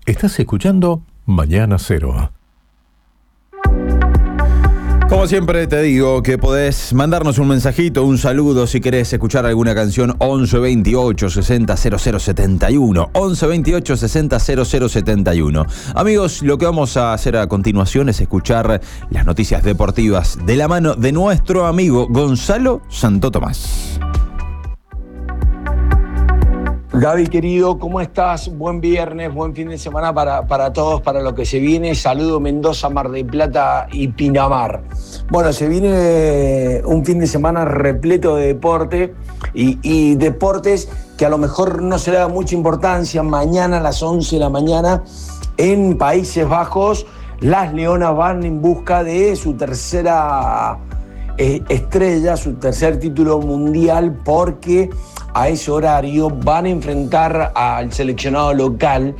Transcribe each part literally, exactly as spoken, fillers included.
Estás escuchando Mañana Cero. Como siempre te digo que podés mandarnos un mensajito, un saludo si querés escuchar alguna canción. Once veintiocho sesenta cero cero setenta y uno once veintiocho sesenta cero cero setenta y uno. Amigos, lo que vamos a hacer a continuación es escuchar las noticias deportivas de la mano de nuestro amigo Gonzalo Santo Tomás. Gaby, querido, ¿cómo estás? Buen viernes, buen fin de semana para, para todos, para lo que se viene. Saludo Mendoza, Mar del Plata y Pinamar. Bueno, se viene un fin de semana repleto de deporte y, y deportes que a lo mejor no se le da mucha importancia. Mañana a las once de la mañana en Países Bajos, las Leonas van en busca de su tercera eh, estrella, su tercer título mundial, porque a ese horario van a enfrentar al seleccionado local,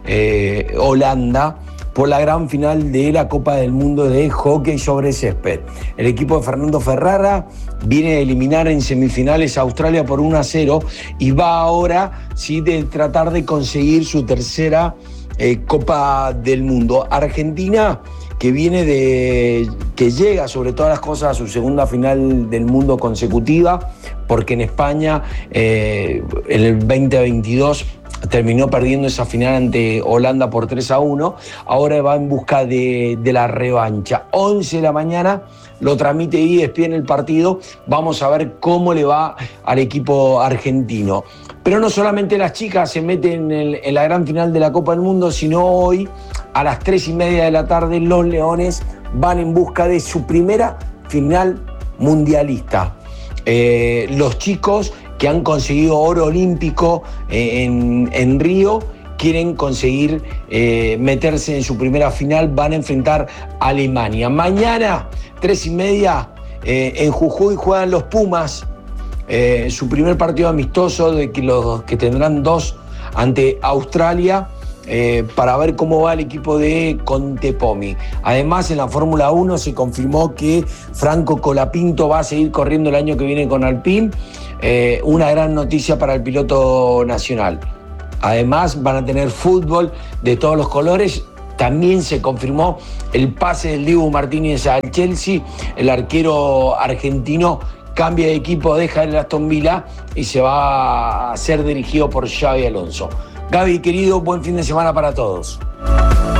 eh, Holanda, por la gran final de la Copa del Mundo de Hockey sobre Césped. El equipo de Fernando Ferrara viene a eliminar en semifinales a Australia por uno a cero y va ahora sí de tratar de conseguir su tercera eh, Copa del Mundo. Argentina, que viene de, que llega sobre todas las cosas a su segunda final del mundo consecutiva, porque en España eh, en el veinte veintidós terminó perdiendo esa final ante Holanda por tres a uno, ahora va en busca de, de la revancha. once de la mañana lo transmite E S P N el partido, vamos a ver cómo le va al equipo argentino. Pero no solamente las chicas se meten en, el, en la gran final de la Copa del Mundo, sino hoy a las tres y media de la tarde los Leones van en busca de su primera final mundialista. Eh, los chicos que han conseguido oro olímpico eh, en, en Río quieren conseguir eh, meterse en su primera final, van a enfrentar a Alemania. Mañana, tres y media, eh, en Jujuy juegan los Pumas, eh, su primer partido amistoso, de que, los, que tendrán dos ante Australia, eh, para ver cómo va el equipo de Contepomi. Además, en la Fórmula uno se confirmó que Franco Colapinto va a seguir corriendo el año que viene con Alpine, eh, una gran noticia para el piloto nacional. Además, van a tener fútbol de todos los colores. También se confirmó el pase del Dibu Martínez al Chelsea. El arquero argentino cambia de equipo, deja el Aston Villa y se va a ser dirigido por Xabi Alonso. Gaby, querido, buen fin de semana para todos.